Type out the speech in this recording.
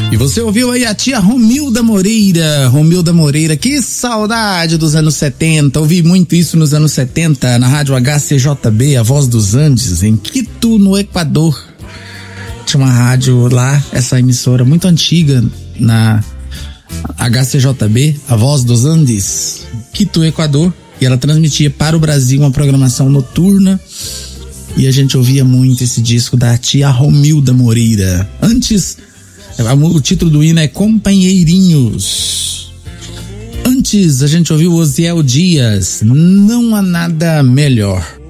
E você ouviu aí a tia Romilda Moreira, que saudade dos anos 70, ouvi muito isso nos anos 70, na rádio HCJB, a Voz dos Andes, em Quito, no Equador. Tinha uma rádio lá, essa emissora muito antiga, na HCJB, a Voz dos Andes, Quito, Equador, e ela transmitia para o Brasil uma programação noturna, e a gente ouvia muito esse disco da tia Romilda Moreira. Antes, o título do hino é Companheirinhos. Antes a gente ouviu Osiel Dias, Não Há Nada Melhor.